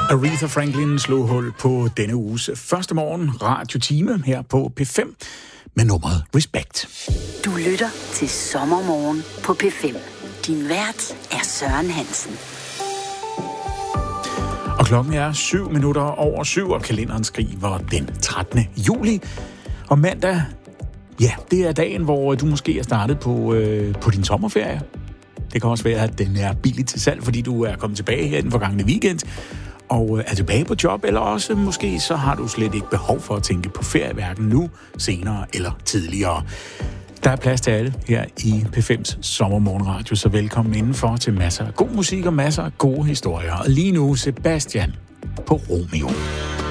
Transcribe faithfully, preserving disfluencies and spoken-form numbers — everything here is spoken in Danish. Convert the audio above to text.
Aretha Franklin slog hul på denne uges første morgen radiotime her på P fem med nummeret Respect. Du lytter til Sommermorgen på P fem. Din vært er Søren Hansen. Og klokken er syv minutter over syv, og kalenderen skriver den trettende juli. Og mandag, ja, det er dagen, hvor du måske er startet på, øh, på din sommerferie. Det kan også være, at den er billig til salg, fordi du er kommet tilbage her den forgangne weekend og er tilbage på job, eller også måske så har du slet ikke behov for at tænke på ferie, hverken nu, senere eller tidligere. Der er plads til alle her i P fems Sommermorgenradio, så velkommen indenfor til masser af god musik og masser af gode historier. Og lige nu Sebastian på Romeo.